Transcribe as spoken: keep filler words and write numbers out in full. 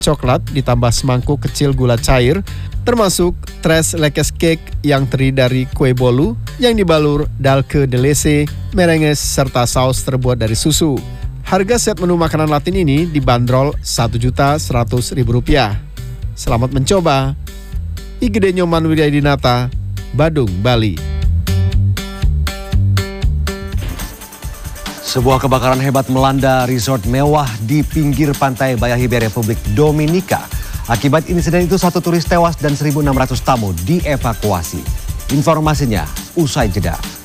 coklat ditambah semangkuk kecil gula cair, termasuk tres leches cake yang terdiri dari kue bolu yang dibalur dalke delese, merenges, serta saus terbuat dari susu. Harga set menu makanan Latin ini dibanderol satu juta seratus ribu rupiah. Selamat mencoba. Igede Nyoman Wiryadinata, Badung, Bali. Sebuah kebakaran hebat melanda resort mewah di pinggir pantai Bayahibe, Republik Dominika. Akibat insiden itu satu turis tewas dan seribu enam ratus tamu dievakuasi. Informasinya usai jeda.